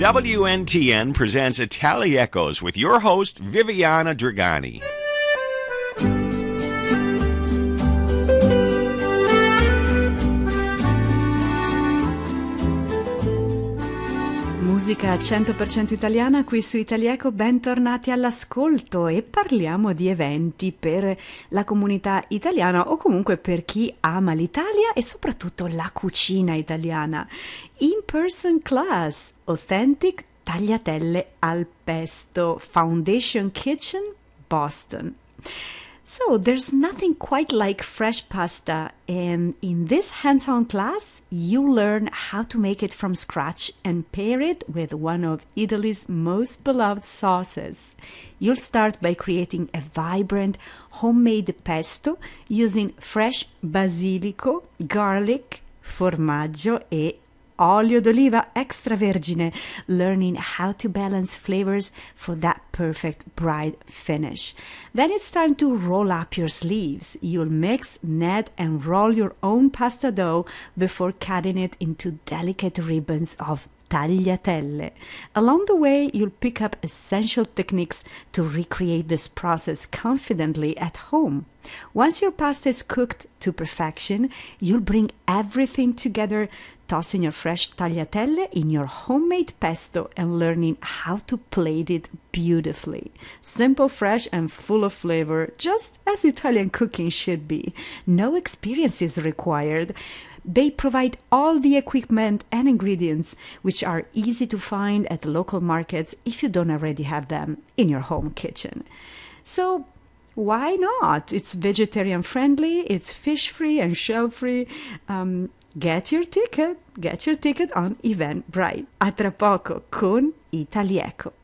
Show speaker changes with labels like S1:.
S1: WNTN presents Italy Echoes with your host, Viviana Dragani.
S2: Musica 100% italiana qui su Italieco, bentornati all'ascolto e parliamo di eventi per la comunità italiana o comunque per chi ama l'Italia e soprattutto la cucina italiana. In-person class, authentic tagliatelle al pesto, Foundation Kitchen, Boston. So there's nothing quite like fresh pasta, and in this hands-on class, you learn how to make it from scratch and pair it with one of Italy's most beloved sauces. You'll start by creating a vibrant homemade pesto using fresh basilico, garlic, formaggio e olio d'oliva extravergine, learning how to balance flavors for that perfect bright finish. Then it's time to roll up your sleeves. You'll mix, knead, and roll your own pasta dough before cutting it into delicate ribbons of tagliatelle. Along the way, you'll pick up essential techniques to recreate this process confidently at home. Once your pasta is cooked to perfection, you'll bring everything together, tossing your fresh tagliatelle in your homemade pesto and learning how to plate it beautifully. Simple, fresh, and full of flavor, just as Italian cooking should be. No experience is required. They provide all the equipment and ingredients, which are easy to find at local markets if you don't already have them in your home kitchen. So, why not? It's vegetarian friendly, it's fish free and shell free. Get your ticket on Eventbrite. A tra poco con Italieco.